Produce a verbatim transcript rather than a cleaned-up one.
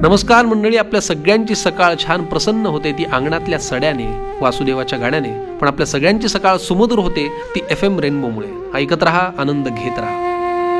नमस्कार मंडळी, आपल्या सगळ्यांची सकाळ छान प्रसन्न होते ती अंगणातल्या सड्याने, वासुदेवाच्या गाण्याने, पण आपल्या सगळ्यांची सकाळ सुमधुर होते ती एफ एम रेनबोमुळे. ऐकत रहा, आनंद घेत रहा.